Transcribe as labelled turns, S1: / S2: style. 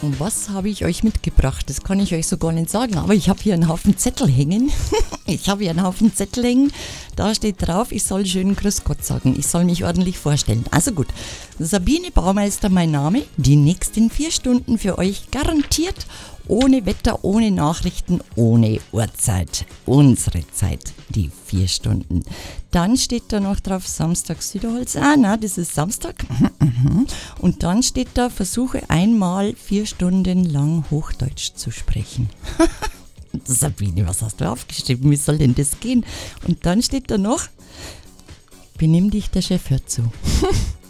S1: Und was habe ich euch mitgebracht? Das kann ich euch so gar nicht sagen, aber ich habe hier einen Haufen Zettel hängen. Da steht drauf, ich soll schön Grüß Gott sagen. Ich soll mich ordentlich vorstellen. Also gut, Sabine Baumeister mein Name. Die nächsten 4 Stunden für euch garantiert. Ohne Wetter, ohne Nachrichten, ohne Uhrzeit. Unsere Zeit, die 4 Stunden. Dann steht da noch drauf Samstag Süderholz. Das ist Samstag. Und dann steht da, versuche einmal 4 Stunden lang Hochdeutsch zu sprechen. Sabine, was hast du aufgeschrieben? Wie soll denn das gehen? Und dann steht da noch, benimm dich, der Chef hört zu.